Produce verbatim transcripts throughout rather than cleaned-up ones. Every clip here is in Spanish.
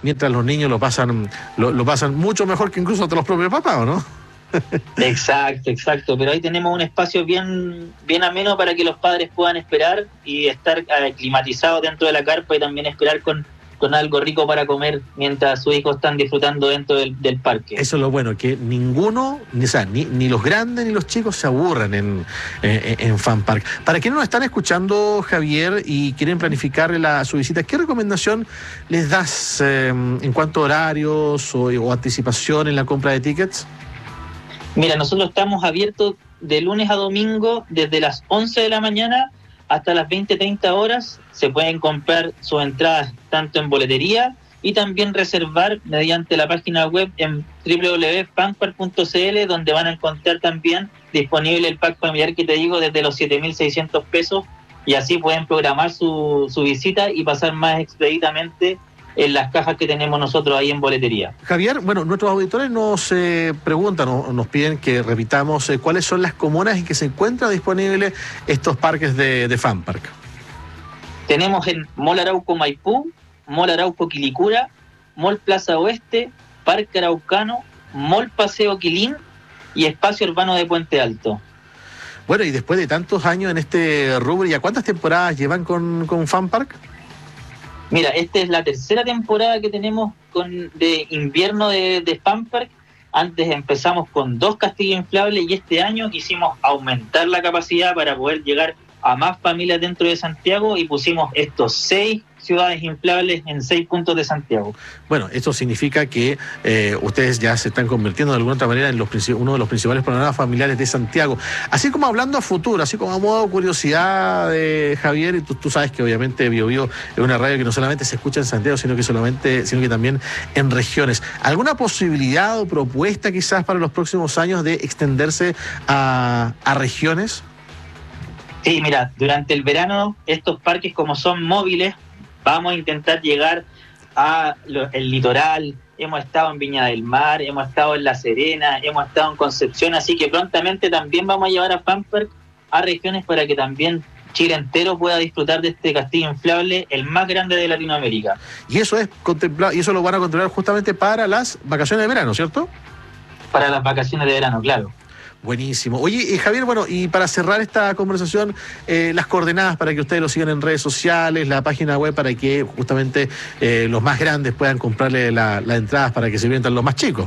mientras los niños lo pasan, lo, lo pasan mucho mejor que incluso hasta los propios papás, ¿o no? Exacto, exacto, pero ahí tenemos un espacio bien, bien ameno para que los padres puedan esperar y estar eh, climatizados dentro de la carpa y también esperar con, con algo rico para comer mientras sus hijos están disfrutando dentro del, del parque. Eso es lo bueno, que ninguno, ni, o sea, ni, ni los grandes ni los chicos se aburran en, en, en Fun Park. Para quienes nos están escuchando, Javier, y quieren planificar la, su visita, ¿qué recomendación les das eh, en cuanto a horarios o, o anticipación en la compra de tickets? Mira, nosotros estamos abiertos de lunes a domingo desde las once de la mañana hasta las veinte treinta horas. Se pueden comprar sus entradas tanto en boletería y también reservar mediante la página web en doble u doble u doble u punto fun park punto c l, donde van a encontrar también disponible el pack familiar que te digo desde los siete mil seiscientos pesos, y así pueden programar su, su visita y pasar más expeditamente en las cajas que tenemos nosotros ahí en boletería. Javier, bueno, nuestros auditores nos eh, preguntan o nos piden que repitamos eh, cuáles son las comunas en que se encuentran disponibles estos parques de, de Fun Park. Tenemos en Mall Arauco Maipú, Mall Arauco Quilicura, Mall Plaza Oeste, Parque Araucano, Mall Paseo Quilín y Espacio Urbano de Puente Alto. Bueno, y después de tantos años en este rubro, ¿ya cuántas temporadas llevan con, con Fun Park? Mira, esta es la tercera temporada que tenemos con de invierno de, de Fun Park. Antes empezamos con dos castillos inflables y este año quisimos aumentar la capacidad para poder llegar a más familias dentro de Santiago y pusimos estos seis ciudades inflables en seis puntos de Santiago. Bueno, esto significa que eh, ustedes ya se están convirtiendo de alguna otra manera en los, uno de los principales panoramas familiares de Santiago. Así como hablando a futuro, así como a modo de curiosidad de Javier, y tú, tú sabes que obviamente Bio Bio es una radio que no solamente se escucha en Santiago, sino que solamente, sino que también en regiones. ¿Alguna posibilidad o propuesta quizás para los próximos años de extenderse a, a regiones? Sí, mira, durante el verano estos parques, como son móviles, vamos a intentar llegar a lo, el litoral. Hemos estado en Viña del Mar, hemos estado en La Serena, hemos estado en Concepción, así que prontamente también vamos a llevar a Fun Park a regiones para que también Chile entero pueda disfrutar de este castillo inflable, el más grande de Latinoamérica. Y eso es contemplado, y eso lo van a contemplar justamente para las vacaciones de verano, ¿cierto? Para las vacaciones de verano, claro. Buenísimo. Oye, eh, Javier, bueno, y para cerrar esta conversación, eh, las coordenadas para que ustedes lo sigan en redes sociales, la página web para que justamente eh, los más grandes puedan comprarle las la entradas para que se vientan los más chicos.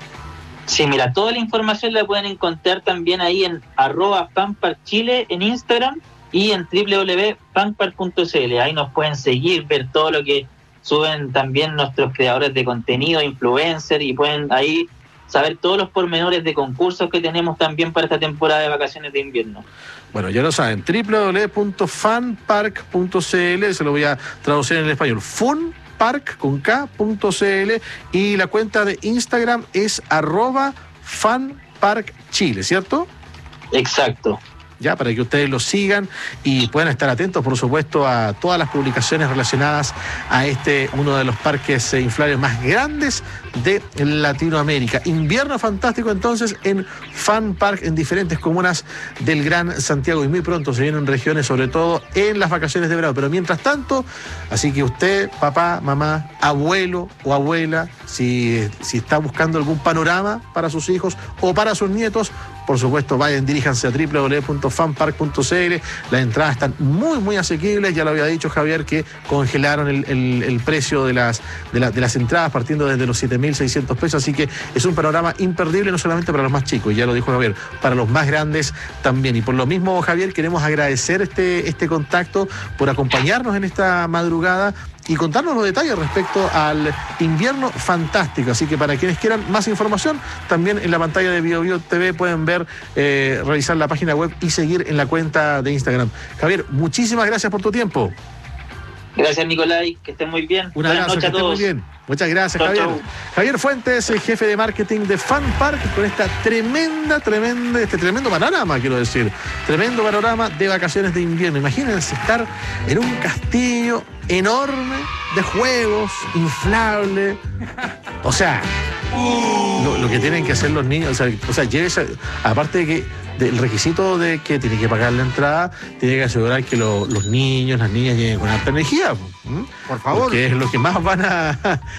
Sí, mira, toda la información la pueden encontrar también ahí en arroba funparkchile en Instagram y en doble u doble u doble u punto fun park punto c l. Ahí nos pueden seguir, ver todo lo que suben también nuestros creadores de contenido, influencers, y pueden ahí saber todos los pormenores de concursos que tenemos también para esta temporada de vacaciones de invierno. Bueno, ya lo saben, doble u doble u doble u punto fun park punto c l, se lo voy a traducir en el español, funpark con K punto c l, y la cuenta de Instagram es arroba funparkchile, ¿cierto? Exacto. Ya, para que ustedes lo sigan y puedan estar atentos, por supuesto, a todas las publicaciones relacionadas a este, uno de los parques inflables más grandes de Latinoamérica. Invierno fantástico, entonces, en Fun Park, en diferentes comunas del Gran Santiago, y muy pronto se vienen regiones, sobre todo en las vacaciones de verano. Pero mientras tanto, así que usted, papá, mamá, abuelo o abuela, si, si está buscando algún panorama para sus hijos o para sus nietos, por supuesto, vayan, diríjanse a doble u doble u doble u punto fun park punto c l. Las entradas están muy, muy asequibles. Ya lo había dicho Javier, que congelaron el, el, el precio de las, de, la, de las entradas partiendo desde los siete mil seiscientos pesos. Así que es un panorama imperdible, no solamente para los más chicos, ya lo dijo Javier, para los más grandes también. Y por lo mismo, Javier, queremos agradecer este, este contacto, por acompañarnos en esta madrugada y contarnos los detalles respecto al invierno fantástico. Así que para quienes quieran más información, también en la pantalla de Bio Bio T V pueden ver, eh, revisar la página web y seguir en la cuenta de Instagram. Javier, muchísimas gracias por tu tiempo. Gracias, Nicolai, que estén muy bien. Un abrazo, que estén muy bien. Muchas gracias, Javier. Chau. Javier Fuentes, el jefe de marketing de Fun Park, con esta tremenda, tremenda, este tremendo panorama, quiero decir, tremendo panorama de vacaciones de invierno. Imagínense estar en un castillo enorme de juegos, inflable. O sea, lo, lo que tienen que hacer los niños, o sea, o sea llévese, aparte de que del requisito de que tiene que pagar la entrada, tiene que asegurar que lo, los niños, las niñas lleguen con alta energía. ¿Mm? Por favor. Porque es lo que más van a